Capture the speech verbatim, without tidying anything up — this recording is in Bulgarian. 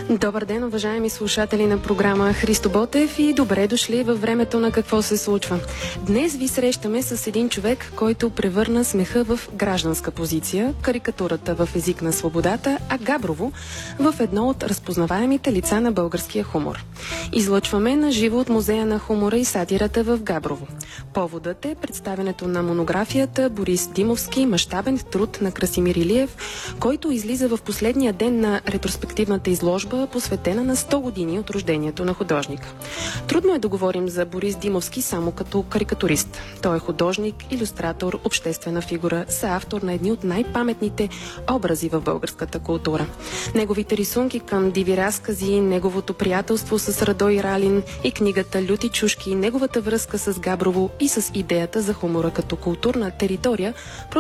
Добър ден, уважаеми слушатели на програма Христо Ботев и добре дошли във времето на какво се случва. Днес ви срещаме с един човек, който превърна смеха в гражданска позиция, карикатурата в език на свободата, а Габрово в едно от разпознаваемите лица на българския хумор. Излъчваме на живо от Музея на хумора и сатирата в Габрово. Поводът е представянето на монографията Борис Димовски мащабен труд на Красимир Илиев, който излиза в последния ден на ретроспективната изложба, посветена на сто години от рождението на художника. Трудно е да говорим за Борис Димовски само като карикатурист. Той е художник, илюстратор, обществена фигура, съавтор на едни от най-паметните образи в българската култура. Неговите рисунки към диви разкази, неговото приятелство с Радой Ралин и книгата Люти чушки, неговата връзка с Габрово и с идеята за хумора като културна територия